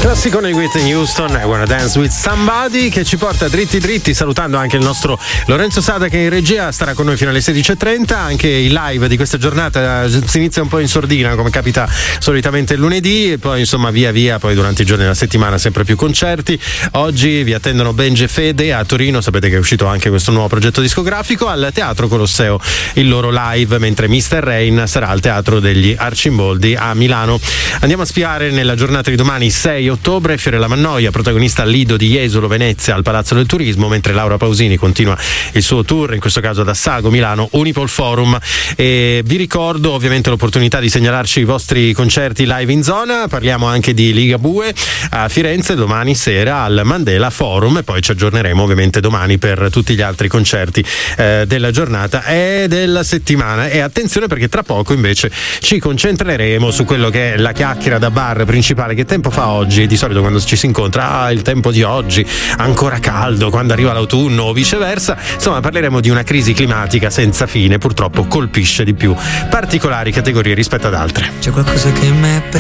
Classicone di Whitney Houston, I Wanna Dance With Somebody, che ci porta dritti, salutando anche il nostro Lorenzo Sada che in regia starà con noi fino alle 16.30. Anche il live di questa giornata si inizia un po' in sordina, come capita solitamente il lunedì, e poi insomma via poi durante i giorni della settimana sempre più concerti. Oggi vi attendono Benji e Fede a Torino, sapete che è uscito anche questo nuovo progetto discografico, al Teatro Colosseo il loro live, mentre Mr. Rain sarà al Teatro degli Arcimboldi a Milano. Andiamo a spiare nella giornata di domani, 6 ottobre, Fiorella Mannoia, protagonista al Lido di Jesolo, Venezia, al Palazzo del Turismo, mentre Laura Pausini continua il suo tour, in questo caso ad Assago, Milano, Unipol Forum. E vi ricordo ovviamente l'opportunità di segnalarci i vostri concerti live in zona. Parliamo anche di Ligabue a Firenze domani sera al Mandela Forum, e poi ci aggiorneremo ovviamente domani per tutti gli altri concerti della giornata e della settimana. E attenzione, perché tra poco invece ci concentreremo su quello che è la chiacchiera da bar principale. Che tempo fa oggi? Di solito quando ci si incontra, il tempo di oggi ancora caldo, quando arriva l'autunno o viceversa. Insomma, parleremo di una crisi climatica senza fine, purtroppo colpisce di più particolari categorie rispetto ad altre. C'è qualcosa che mi è